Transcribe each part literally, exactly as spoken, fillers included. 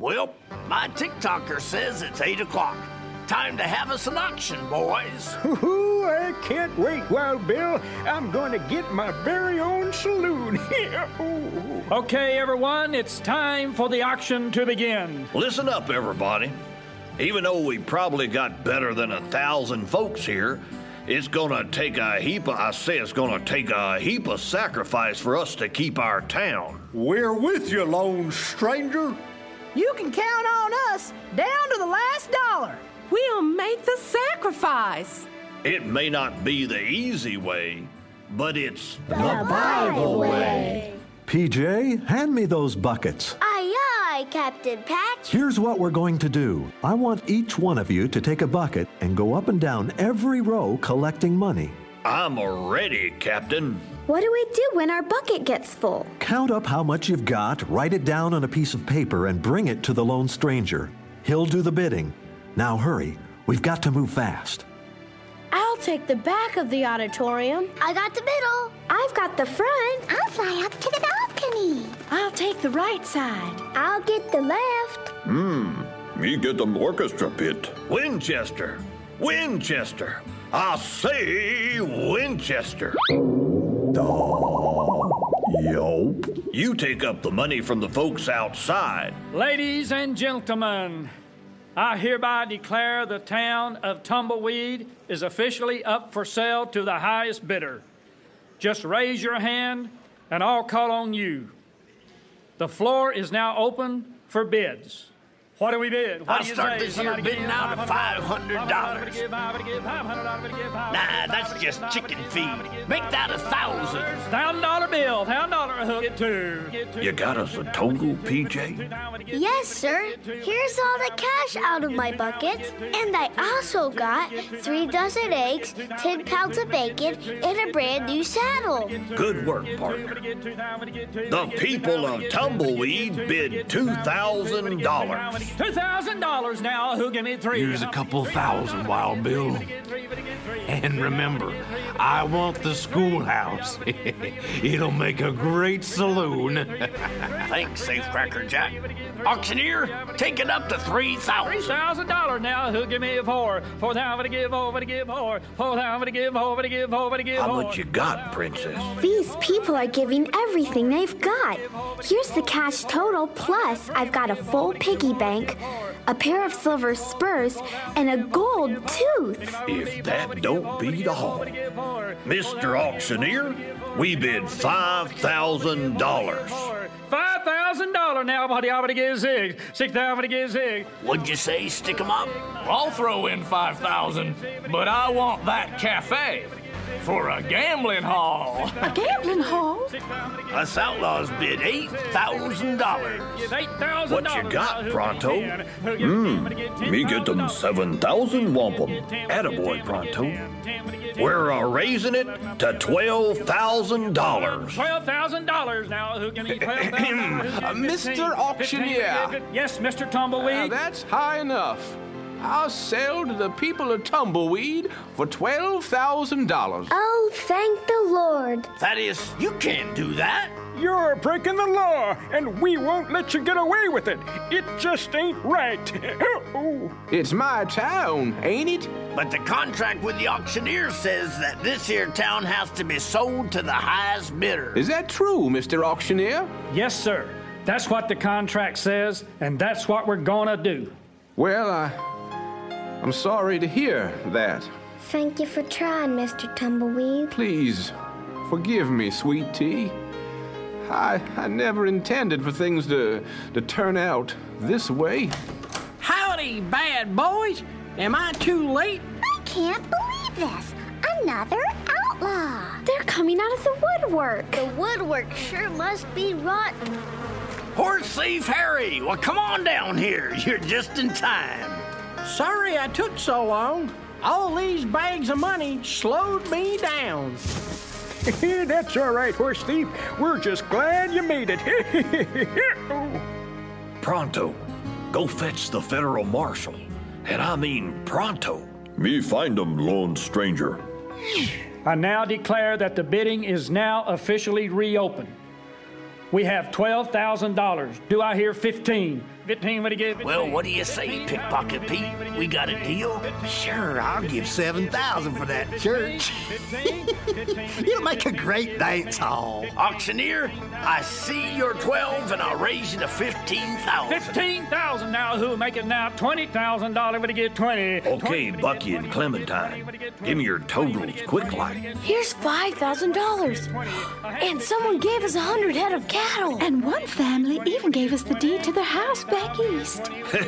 Well, my TikToker says it's eight o'clock. Time to have us an auction, boys. Ooh, I can't wait, Wild Bill. I'm going to get my very own saloon. Okay, everyone, it's time for the auction to begin. Listen up, everybody. Even though we probably got better than a thousand folks here, it's gonna take a heap of, I say it's gonna take a heap of sacrifice for us to keep our town. We're with you, lone stranger. You can count on us down to the last dollar. We'll make the sacrifice. It may not be the easy way, but it's the, the Bible way. P J, hand me those buckets. Aye, aye, Captain Patch. Here's what we're going to do. I want each one of you to take a bucket and go up and down every row collecting money. I'm ready, Captain. What do we do when our bucket gets full? Count up how much you've got, write it down on a piece of paper, and bring it to the lone stranger. He'll do the bidding. Now hurry. We've got to move fast. I'll take the back of the auditorium. I got the middle. I've got the front. I'll fly up to the balcony. I'll take the right side. I'll get the left. Hmm, me get the orchestra pit. Winchester, Winchester. I say Winchester. Yup. You take up the money from the folks outside. Ladies and gentlemen, I hereby declare the town of Tumbleweed is officially up for sale to the highest bidder. Just raise your hand and I'll call on you. The floor is now open for bids. What do we bid? What I'll do you start say? this year bidding out at five hundred dollars. Nah, that's just chicken feed. Make that a thousand. Thousand dollar bill, thousand dollar hook it too. You got us a total, P J? Yes, sir. Here's all the cash out of my bucket. And I also got three dozen eggs, ten pounds of bacon, and a brand new saddle. Good work, partner. The people of Tumbleweed bid two thousand dollars. Two thousand dollars now. Who give me three? Here's a couple thousand, Wild Bill. And remember, I want the schoolhouse. It'll make a great saloon. Thanks, Safecracker Jack. Auctioneer, take it up to three thousand. Three thousand dollars now. Who give me four? Four thousand to give over to give four. Four thousand to give over to give over to give How four. much you got, Princess? These people are giving everything they've got. Here's the cash total, plus I've got a full piggy bank, a pair of silver spurs, and a gold tooth. If that don't beat all. Mister Auctioneer, we bid five thousand dollars. Five thousand dollars now. What do you give six? Six thousand to give six. What'd you say? Stick 'em up? I'll throw in five thousand, but I want that cafe for a gambling hall. A gambling hall? Us outlaws bid eight thousand dollars. What you got, Pronto? Hmm, me get them seven thousand wampum. Attaboy, Pronto. We're uh, raising it to twelve thousand dollars. Twelve thousand dollars now. Who can eat twelve thousand? uh, Mister Auctioneer. Yes, Mister Tumbleweed. Uh, that's high enough. I'll sell to the people of Tumbleweed for twelve thousand dollars. Oh, thank the Lord. Thaddeus, you can't do that. You're breaking the law, and we won't let you get away with it. It just ain't right. It's my town, ain't it? But the contract with the auctioneer says that this here town has to be sold to the highest bidder. Is that true, Mister Auctioneer? Yes, sir. That's what the contract says, and that's what we're gonna do. Well, I... I'm sorry to hear that. Thank you for trying, Mister Tumbleweed. Please, forgive me, sweet tea. I, I never intended for things to, to turn out this way. Howdy, bad boys. Am I too late? I can't believe this. Another outlaw. They're coming out of the woodwork. The woodwork sure must be rotten. Horse Thief Harry, well, come on down here. You're just in time. Sorry I took so long. All these bags of money slowed me down. That's all right, Horse Thief. We're just glad you made it. Pronto, go fetch the federal marshal. And I mean pronto. Me find 'em, lone stranger. I now declare that the bidding is now officially reopened. we have twelve thousand dollars. Do I hear fifteen? fifteen, what do you get? Well, what do you say, Pickpocket Pete? We got a deal? Sure, I'll give seven thousand for that church. It'll make a great dance hall. Auctioneer, I see your twelve, and I'll raise you to fifteen thousand. fifteen thousand now. Who'll make it now? twenty thousand dollars. What do you get? twenty. Okay, Bucky and Clementine, give me your totals quick like. Here's five thousand dollars. And someone gave us a hundred head of cattle. And one family even gave us the deed to their house back east.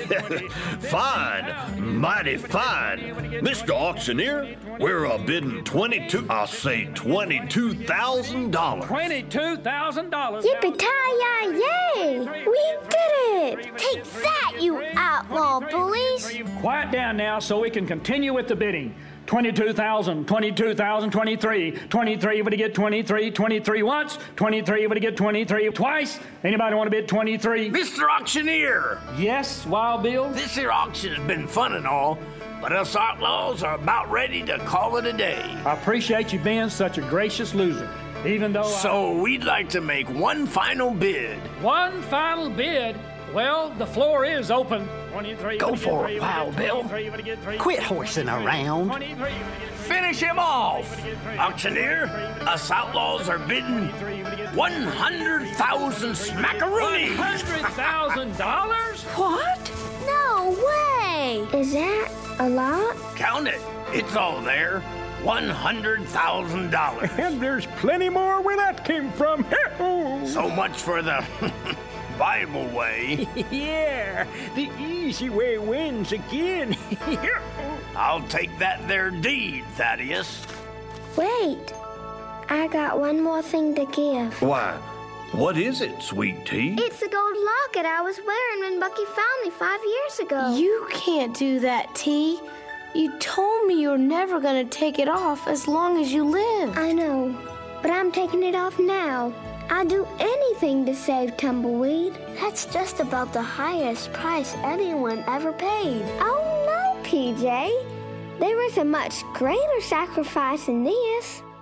Fine, mighty fine. Mister Auctioneer, we're a bidding twenty-two, I'll say twenty-two thousand dollars. twenty-two thousand dollars. Yippee-ki-yay! We did it! Take that, you outlaw bullies! Quiet down now so we can continue with the bidding. twenty-two thousand, twenty-two thousand, twenty-three, twenty-three, would you get twenty-three, twenty-three once, twenty-three, would you get twenty-three twice? Anybody want to bid twenty-three? Mister Auctioneer! Yes, Wild Bill? This here auction has been fun and all, but us outlaws are about ready to call it a day. I appreciate you being such a gracious loser, even though So I... we'd like to make one final bid. One final bid? Well, the floor is open. twenty-three. Go for it, Wild Bill. Quit horsing around. Finish him off! Auctioneer, us outlaws are bidding one hundred thousand smackaroonies! one hundred thousand dollars? What? No way! Is that a lot? Count it. It's all there. one hundred thousand dollars. And there's plenty more where that came from. So much for the Bible way. Yeah, the easy way wins again. I'll take that there deed, Thaddeus. Wait, I got one more thing to give. Why, what is it, Sweet Tea? It's the gold locket I was wearing when Bucky found me five years ago. You can't do that, T. You told me you were never going to take it off as long as you live. I know, but I'm taking it off now. I'd do anything to save Tumbleweed. That's just about the highest price anyone ever paid. Oh, no, P J. There was a much greater sacrifice than this.